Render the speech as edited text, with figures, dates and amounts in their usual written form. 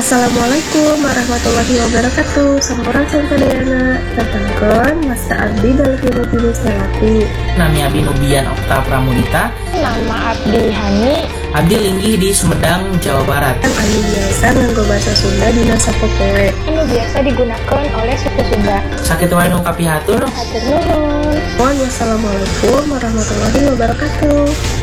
Assalamualaikum warahmatullahi wabarakatuh. Sampurasun sadayana datangkeun masa abdi dalam video terapi. Nami abdi Nubian Okta Pramunita. Nama abdi Hani. Abdi linggih di Sumedang, Jawa Barat. Anu biasa nganggo basa Sunda dina sapopoe. Anu biasa digunakan oleh suku Sunda. Sakitu wae nu kapihatur. Hatur nuhun. Wassalamualaikum warahmatullahi wabarakatuh.